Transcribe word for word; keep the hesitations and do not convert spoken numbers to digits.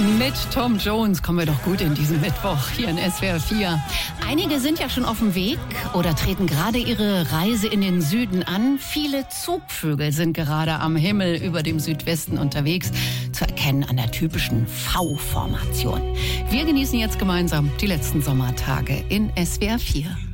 Mit Tom Jones kommen wir doch gut in diesen Mittwoch hier in S W R vier. Einige sind ja schon auf dem Weg oder treten gerade ihre Reise in den Süden an. Viele Zugvögel sind gerade am Himmel über dem Südwesten unterwegs, zu erkennen an der typischen V-Formation. Wir genießen jetzt gemeinsam die letzten Sommertage in S W R vier.